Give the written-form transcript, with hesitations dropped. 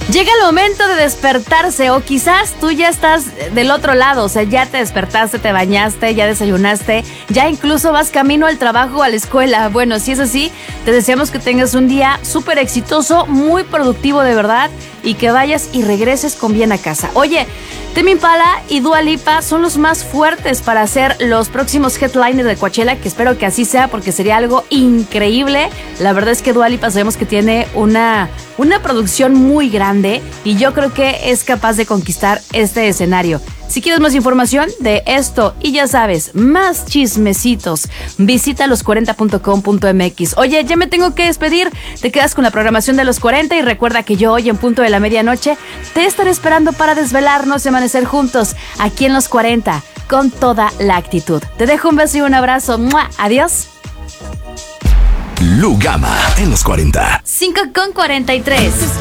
Llega el momento de despertarse, o quizás tú ya estás del otro lado, o sea, ya te despertaste, te bañaste, ya desayunaste, ya incluso vas camino al trabajo o a la escuela. Bueno, si es así, te deseamos que tengas un día súper exitoso, muy productivo de verdad, y que vayas y regreses con bien a casa. Oye, Tame Impala y Dua Lipa son los más fuertes para ser los próximos headliners de Coachella, que espero que así sea porque sería algo increíble. La verdad es que Dua Lipa sabemos que tiene una producción muy grande y yo creo que es capaz de conquistar este escenario. Si quieres más información de esto y ya sabes, más chismecitos, visita los40.com.mx. Oye, ya me tengo que despedir. Te quedas con la programación de Los 40 y recuerda que yo hoy en punto de la medianoche te estaré esperando para desvelarnos y amanecer juntos aquí en Los 40 con toda la actitud. Te dejo un beso y un abrazo. ¡Mua! Adiós. Lugama en Los 40. 5:43.